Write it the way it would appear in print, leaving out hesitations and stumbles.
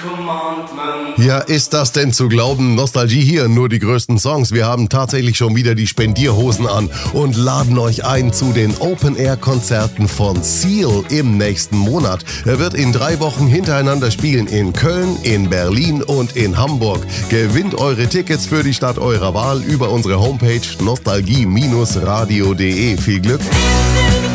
Ja, ist das denn zu glauben? Nostalgie hier, nur die größten Songs. Wir haben tatsächlich schon wieder die Spendierhosen an und laden euch ein zu den Open-Air-Konzerten von Seal im nächsten Monat. Er wird in 3 Wochen hintereinander spielen in Köln, in Berlin und in Hamburg. Gewinnt eure Tickets für die Stadt eurer Wahl über unsere Homepage nostalgie-radio.de. Viel Glück!